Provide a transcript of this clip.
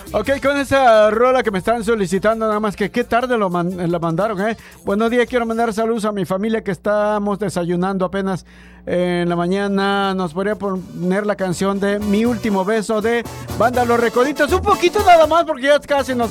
Ok, con esa rola que me están solicitando, nada más que qué tarde la mandaron, ¿eh? Buenos días, quiero mandar saludos a mi familia que estamos desayunando apenas en la mañana. Nos podría poner la canción de Mi Último Beso de Banda Los Recoditos. Un poquito nada más porque ya casi nos